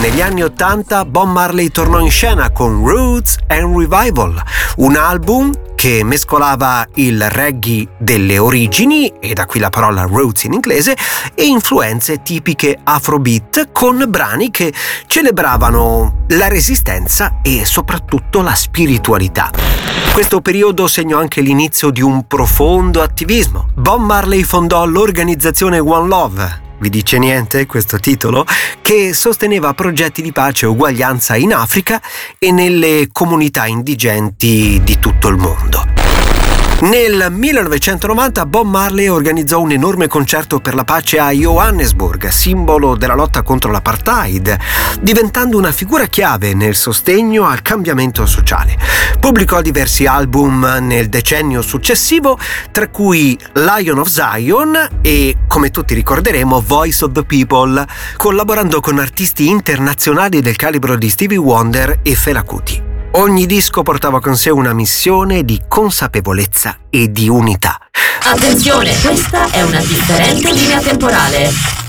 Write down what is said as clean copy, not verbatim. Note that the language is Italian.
Negli anni '80 Bob Marley tornò in scena con Roots and Revival, un album che mescolava il reggae delle origini, e da qui la parola roots in inglese, e influenze tipiche afrobeat, con brani che celebravano la resistenza e soprattutto la spiritualità. Questo periodo segnò anche l'inizio di un profondo attivismo. Bob Marley fondò l'organizzazione One Love. Vi dice niente questo titolo? Che sosteneva progetti di pace e uguaglianza in Africa e nelle comunità indigenti di tutto il mondo. Nel 1990 Bob Marley organizzò un enorme concerto per la pace a Johannesburg, simbolo della lotta contro l'apartheid, diventando una figura chiave nel sostegno al cambiamento sociale. Pubblicò diversi album nel decennio successivo, tra cui Lion of Zion e, come tutti ricorderemo, Voice of the People, collaborando con artisti internazionali del calibro di Stevie Wonder e Fela Kuti. Ogni disco portava con sé una missione di consapevolezza e di unità. Attenzione, questa è una differente linea temporale.